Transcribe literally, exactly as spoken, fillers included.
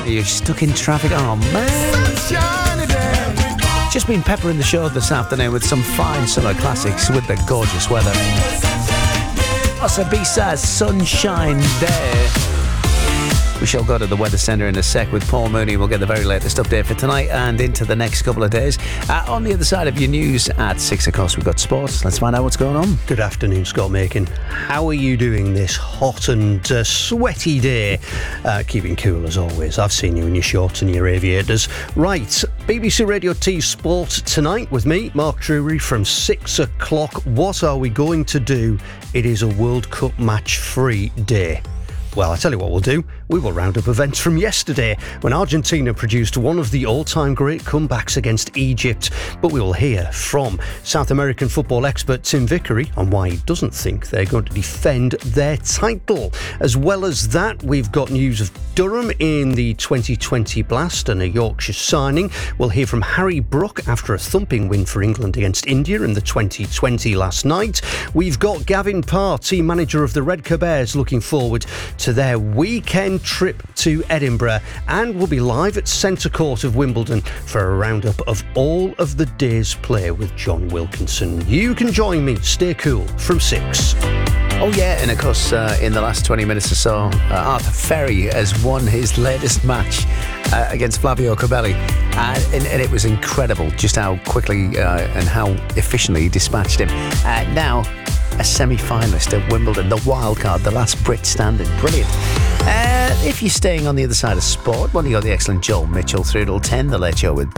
Are you stuck in traffic? Oh, man. Just been peppering the show this afternoon with some fine summer classics with the gorgeous weather. Also, B-sides, Sunshine Day. We shall go to the Weather Centre in a sec with Paul Mooney. We'll get the very latest update for tonight and into the next couple of days. Uh, on the other side of your news at six, of course, we've got sports. Let's find out what's going on. Good afternoon, Scott Makin. How are you doing this hot and uh, sweaty day? Uh, keeping cool as always. I've seen you in your shorts and your aviators. Right, B B C Radio T Sport tonight with me, Mark Drury, from six o'clock. What are we going to do? It is a World Cup match-free day. Well, I tell you what we'll do. We will round up events from yesterday when Argentina produced one of the all-time great comebacks against Egypt. But we will hear from South American football expert Tim Vickery on why he doesn't think they're going to defend their title. As well as that, we've got news of Durham in the twenty twenty Blast and a Yorkshire signing. We'll hear from Harry Brook after a thumping win for England against India in the twenty twenty last night. We've got Gavin Parr, team manager of the Redcar Bears, looking forward to their weekend trip to Edinburgh, and we'll be live at Centre Court of Wimbledon for a roundup of all of the day's play with John Wilkinson. You can join me, stay cool, from six. Oh yeah, and of course uh, in the last twenty minutes or so, uh, Arthur Ferry has won his latest match uh, against Flavio Cobolli, uh, and, and it was incredible just how quickly uh, and how efficiently he dispatched him. Uh, now a semi-finalist at Wimbledon, the wild card, the last Brit standing. Brilliant. Uh, if you're staying on the other side of sport, well, you got the excellent Joel Mitchell through till ten, the Late Show with